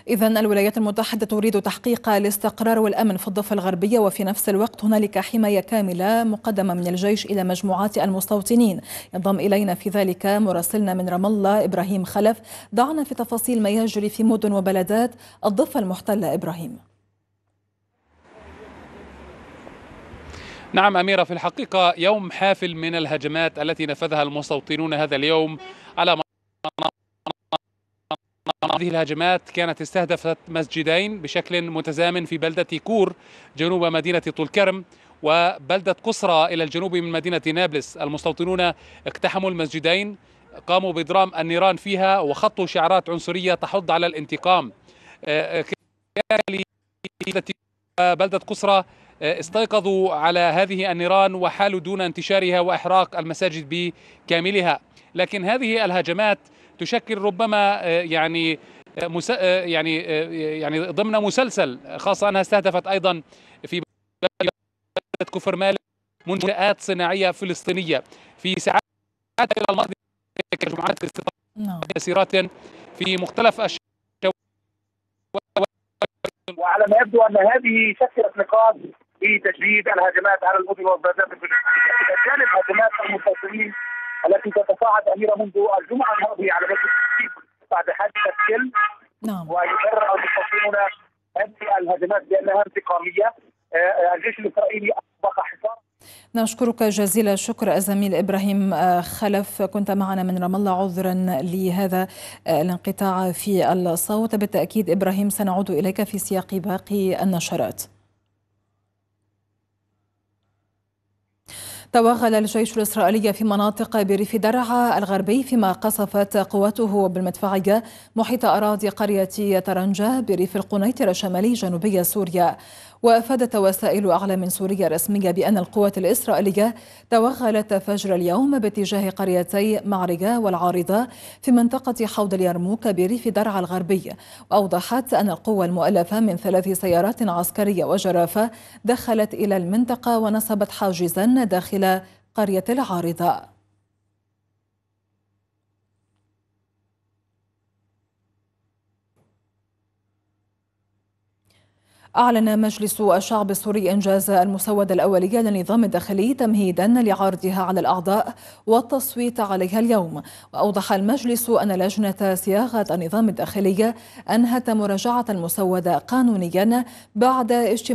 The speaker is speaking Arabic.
إذن الولايات المتحدة تريد تحقيق الاستقرار والأمن في الضفة الغربية، وفي نفس الوقت هنالك حماية كاملة مقدمة من الجيش إلى مجموعات المستوطنين. ينضم إلينا في ذلك مراسلنا من رام الله إبراهيم خلف. ضعنا في تفاصيل ما يجري في مدن وبلدات الضفة المحتلة. إبراهيم. نعم أميرة، في الحقيقة يوم حافل من الهجمات التي نفذها المستوطنون هذا اليوم على هذه الهجمات كانت استهدفت مسجدين بشكل متزامن في بلدة كور جنوب مدينة طول كرم وبلدة قصرى إلى الجنوب من مدينة نابلس. المستوطنون اقتحموا المسجدين، قاموا بإضرام النيران فيها وخطوا شعارات عنصرية تحض على الانتقام. بلدة قصرى استيقظوا على هذه النيران وحالوا دون انتشارها وإحراق المساجد بكاملها، لكن هذه الهجمات تشكل ربما يعني ضمن مسلسل، خاصة أنها استهدفت أيضا في بلدة كفر مالك منشآت صناعية فلسطينية في ساعات إلى الماضي. جمعات سيرات في مختلف وعلى ما يبدو أن هذه شكلت نقاط لتجديد الهجمات على المدن والبلدات الفلسطينية، جانب هجمات المستوطنين التي تتصاعد أميرة منذ الجمعة الماضية على مسجد بعد حادثة كل. ويبرر المستوطنون هذه الهجمات بأنها انتقامية. الجيش الإسرائيلي أطلق حصار. نشكرك جزيل الشكر الزميل إبراهيم خلف، كنت معنا من رام الله. عذرا لهذا الانقطاع في الصوت. بالتأكيد إبراهيم سنعود إليك في سياق باقي النشرات. توغل الجيش الإسرائيلي في مناطق بريف درعا الغربي، فيما قصفت قواته بالمدفعية محيط أراضي قرية طرنجة بريف القنيطرة الشمالي جنوبي سوريا. وأفادت وسائل أعلام سورية رسمية بأن القوات الإسرائيلية توغلت فجر اليوم باتجاه قريتي معرجة والعارضة في منطقة حوض اليرموك بريف درعا الغربي. وأوضحت أن القوة المؤلفة من 3 سيارات عسكرية وجرافة دخلت إلى المنطقة ونصبت حاجزا داخل قرية العارضة. أعلن مجلس الشعب السوري إنجاز المسودة الأولية للنظام الداخلي تمهيدا لعرضها على الأعضاء والتصويت عليها اليوم. وأوضح المجلس أن لجنة صياغة النظام الداخلي أنهت مراجعة المسودة قانونيا بعد اجتماع